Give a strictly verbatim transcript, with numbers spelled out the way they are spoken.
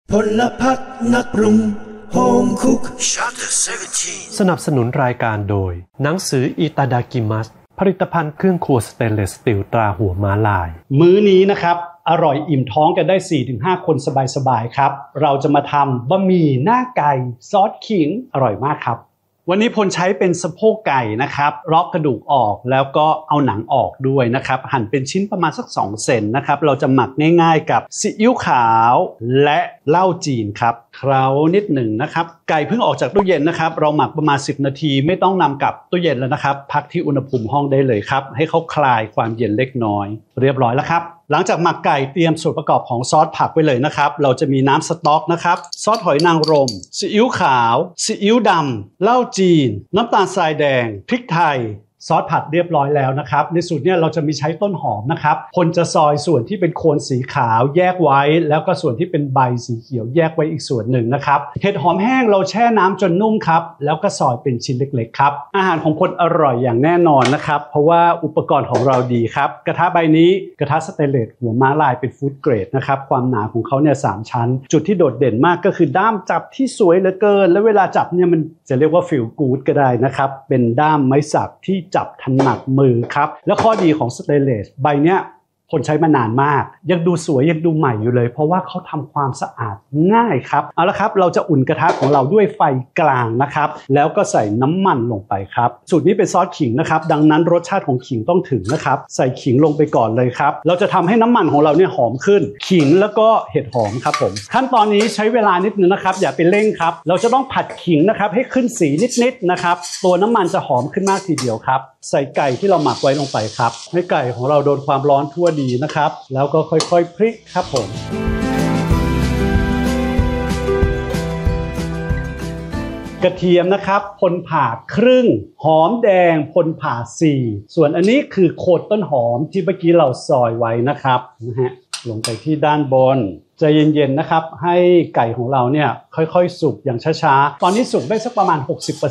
พลพัฒนักปรุงโฮมคุกสนับสนุนรายการโดยหนังสืออิตาดากิมัสผลิตภัณฑ์เครื่องครัวสเตนเลสสตีลตราหัวม้าลายมื้อนี้นะครับอร่อยอิ่มท้องกันได้ สี่ถึงห้า คนสบายๆครับเราจะมาทำบะหมี่หน้าไก่ซอสขิงอร่อยมากครับวันนี้พลใช้เป็นสะโพกไก่นะครับลอกกระดูกออกแล้วก็เอาหนังออกด้วยนะครับหั่นเป็นชิ้นประมาณสักสองเซนนะครับเราจะหมักง่ายๆกับซีอิ๊วขาวและเหล้าจีนครับเคล้านิดหนึ่งนะครับไก่เพิ่งออกจากตู้เย็นนะครับเราหมักประมาณสิบนาทีไม่ต้องนำกลับตู้เย็นแล้วนะครับพักที่อุณหภูมิห้องได้เลยครับให้เขาคลายความเย็นเล็กน้อยเรียบร้อยแล้วครับหลังจากหมักไก่เตรียมส่วนประกอบของซอสผักไว้เลยนะครับเราจะมีน้ำสต๊อกนะครับซอสหอยนางรมซีอิ๊วขาวซีอิ๊วดำเหล้าจีนน้ำตาลทรายแดงพริกไทยซอสผัดเรียบร้อยแล้วนะครับในสูตรนี้เราจะมีใช้ต้นหอมนะครับพลจะซอยส่วนที่เป็นโคนสีขาวแยกไว้แล้วก็ส่วนที่เป็นใบสีเขียวแยกไว้อีกส่วนหนึ่งนะครับเห็ดหอมแห้งเราแช่น้ำจนนุ่มครับแล้วก็ซอยเป็นชิ้นเล็กๆครับอาหารของพลอร่อยอย่างแน่นอนนะครับเพราะว่าอุปกรณ์ของเราดีครับกระทะใบนี้กระทะสเตนเลสหัวม้าลายเป็นฟู้ดเกรดนะครับความหนาของเขาเนี่ยสามชั้นจุดที่โดดเด่นมากก็คือด้ามจับที่สวยเหลือเกินและเวลาจับเนี่ยมันจะเรียกว่าฟีลกู๊ดก็ได้นะครับเป็นด้ามไม้สักที่จับถนัดมือครับและข้อดีของสเตนเลสใบเนี้ยคนใช้มานานมากยังดูสวยยังดูใหม่อยู่เลยเพราะว่าเขาทำความสะอาดง่ายครับเอาละครับเราจะอุ่นกระทะของเราด้วยไฟกลางนะครับแล้วก็ใส่น้ำมันลงไปครับสูตรนี้เป็นซอสขิงนะครับดังนั้นรสชาติของขิงต้องถึงนะครับใส่ขิงลงไปก่อนเลยครับเราจะทำให้น้ำมันของเราเนี่ยหอมขึ้นขิงแล้วก็เห็ดหอมครับผมขั้นตอนนี้ใช้เวลานิดนึงนะครับอย่าไปเร่งครับเราจะต้องผัดขิงนะครับให้ขึ้นสีนิดๆนะครับตัวน้ำมันจะหอมขึ้นมากทีเดียวครับใส่ไก่ที่เราหมักไว้ลงไปครับให้ไก่ของเราโดนความร้อนทั่วดีนะครับแล้วก็ค่อยๆพลิกครับผมกระเทียมนะครับพลผ่าครึ่งหอมแดงพลผ่าสี่ส่วนอันนี้คือโคนต้นหอมที่เมื่อกี้เราซอยไว้นะครับนะฮะลงไปที่ด้านบนใจเย็นๆนะครับให้ไก่ของเราเนี่ยค่อยๆสุกอย่างช้าๆตอนนี้สุกได้สักประมาณ หกสิบเปอร์เซ็นต์